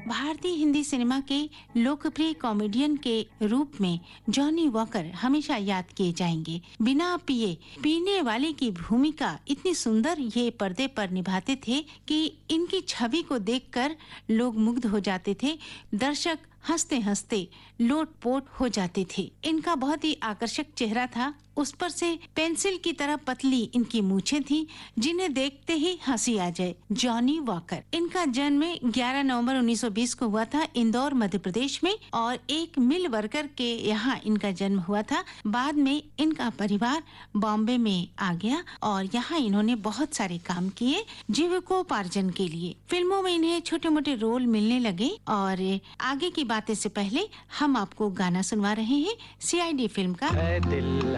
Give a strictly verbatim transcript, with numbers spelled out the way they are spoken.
भारतीय हिंदी सिनेमा के लोकप्रिय कॉमेडियन के रूप में जॉनी वॉकर हमेशा याद किए जाएंगे। बिना पिए पीने वाले की भूमिका इतनी सुंदर ये पर्दे पर निभाते थे कि इनकी छवि को देखकर लोग मुग्ध हो जाते थे। दर्शक हंसते हंसते लोटपोट हो जाते थे। इनका बहुत ही आकर्षक चेहरा था, उस पर से पेंसिल की तरह पतली इनकी मूछें थी जिन्हें देखते ही हंसी आ जाए। जॉनी वॉकर, इनका जन्म ग्यारह नवंबर उन्नीस सौ बीस को हुआ था इंदौर मध्य प्रदेश में और एक मिल वर्कर के यहाँ इनका जन्म हुआ था। बाद में इनका परिवार बॉम्बे में आ गया और यहाँ इन्होंने बहुत सारे काम किए जीविकोपार्जन के लिए। फिल्मों में इन्हें छोटे मोटे रोल मिलने लगे और आगे की बातें से पहले हम आपको गाना सुनवा रहे हैं सी आई डी फिल्म का।